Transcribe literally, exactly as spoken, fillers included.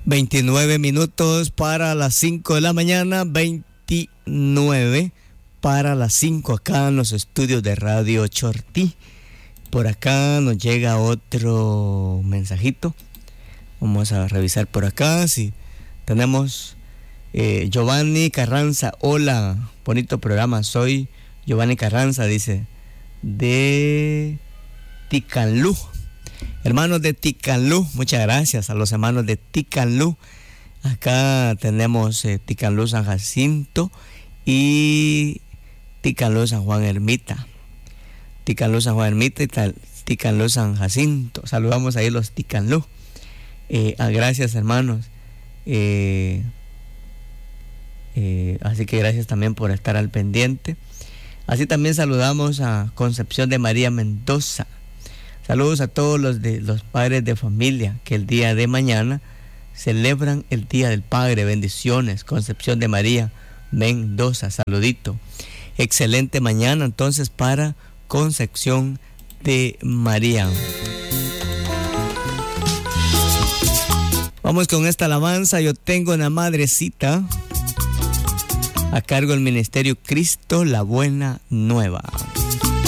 veintinueve minutos para las cinco de la mañana, veintinueve para las cinco acá en los estudios de Radio Chortí. Por acá nos llega otro mensajito. Vamos a revisar por acá si tenemos eh, Giovanni Carranza. Hola, bonito programa. Soy Giovanni Carranza, dice, de Ticanlú. Hermanos de Ticanlú, muchas gracias a los hermanos de Ticanlú. Acá tenemos eh, Ticanlú San Jacinto y Ticanlú San Juan Ermita. Ticanlú San Juan Ermita y tal, Ticanlú San Jacinto. Saludamos ahí los Ticanlú. Eh, ah, gracias, hermanos. Eh, eh, así que gracias también por estar al pendiente. Así también saludamos a Concepción de María Mendoza. Saludos a todos los de los padres de familia que el día de mañana celebran el Día del Padre. Bendiciones, Concepción de María Mendoza. Saludito. Excelente mañana entonces para Concepción de María. Vamos con esta alabanza. Yo tengo una madrecita a cargo del Ministerio Cristo la Buena Nueva.